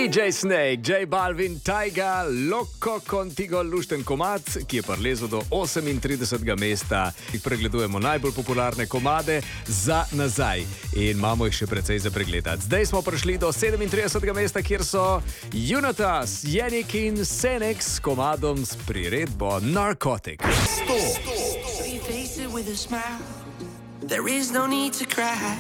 DJ Snake, J Balvin, Taiga, Loco Contigo, lušten komad, ki je prilezel do 38. mesta. Pregledujemo najbolj popularne komade za nazaj in imamo jih še precej za pregledati. Zdaj smo prišli do 37. mesta, kjer so Unitas, Jenik in Senex s komadom s priredbo Narcotic. 100. There is no need to cry.